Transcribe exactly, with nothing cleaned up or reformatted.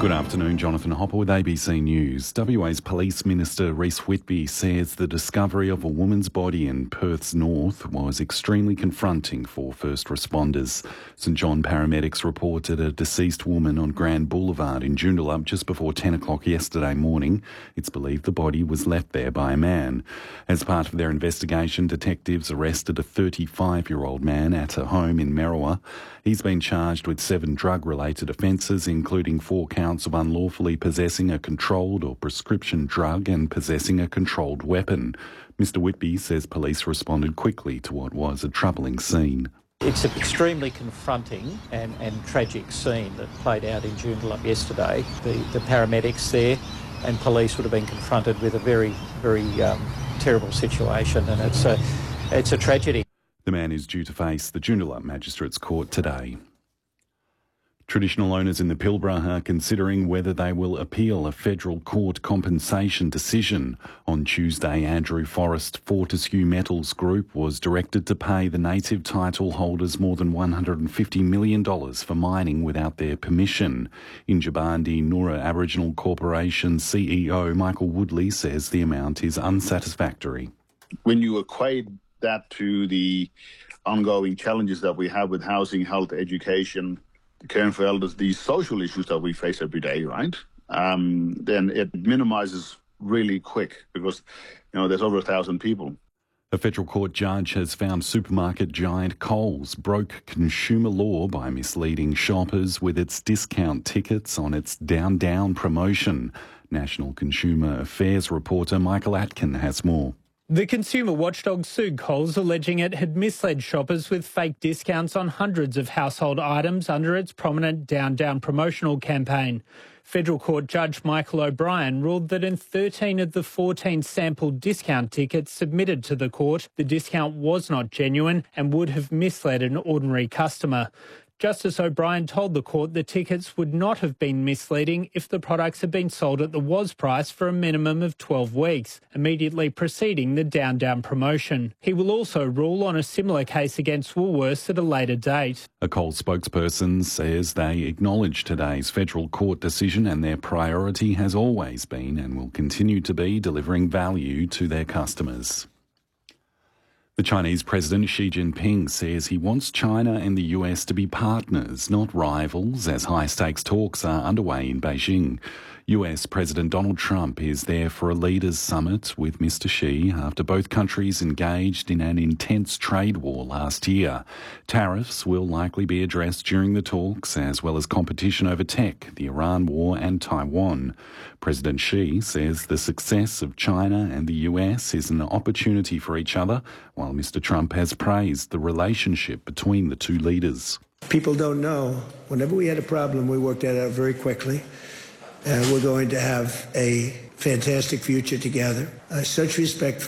Good afternoon, Jonathan Hopper with A B C News. W A's Police Minister Reece Whitby says the discovery of a woman's body in Perth's north was extremely confronting for first responders. St John paramedics reported a deceased woman on Grand Boulevard in Joondalup just before ten o'clock yesterday morning. It's believed the body was left there by a man. As part of their investigation, detectives arrested a thirty-five-year-old man at a home in Merriwa. He's been charged with seven drug-related offences, including four counts of unlawfully possessing a controlled or prescription drug and possessing a controlled weapon. Mister Whitby says police responded quickly to what was a troubling scene. It's an extremely confronting and, and tragic scene that played out in Joondalup yesterday. The, the paramedics there and police would have been confronted with a very, very um, terrible situation, and it's a, it's a tragedy. The man is due to face the Joondalup Magistrates Court today. Traditional owners in the Pilbara are considering whether they will appeal a federal court compensation decision. On Tuesday, Andrew Forrest Fortescue Metals Group was directed to pay the native title holders more than one hundred fifty million dollars for mining without their permission. In Jabandi Noora Aboriginal Corporation C E O Michael Woodley says the amount is unsatisfactory. When you equate that to the ongoing challenges that we have with housing, health, education, caring for elders, these social issues that we face every day, right? Um, then it minimises really quick because, you know, there's over a thousand people. A federal court judge has found supermarket giant Coles broke consumer law by misleading shoppers with its discount tickets on its Down Down promotion. National Consumer Affairs reporter Michael Atkin has more. The consumer watchdog sued Coles, alleging it had misled shoppers with fake discounts on hundreds of household items under its prominent Down Down promotional campaign. Federal Court Judge Michael O'Brien ruled that in thirteen of the fourteen sampled discount tickets submitted to the court, the discount was not genuine and would have misled an ordinary customer. Justice O'Brien told the court the tickets would not have been misleading if the products had been sold at the was price for a minimum of twelve weeks, immediately preceding the Down Down promotion. He will also rule on a similar case against Woolworths at a later date. A Coles spokesperson says they acknowledge today's federal court decision and their priority has always been and will continue to be delivering value to their customers. The Chinese President Xi Jinping says he wants China and the U S to be partners, not rivals, as high-stakes talks are underway in Beijing. U S President Donald Trump is there for a leaders' summit with Mister Xi after both countries engaged in an intense trade war last year. Tariffs will likely be addressed during the talks, as well as competition over tech, the Iran war and Taiwan. President Xi says the success of China and the U S is an opportunity for each other, while Mister Trump has praised the relationship between the two leaders. People don't know. Whenever we had a problem, we worked that out very quickly. And we're going to have a fantastic future together. Uh, such respect for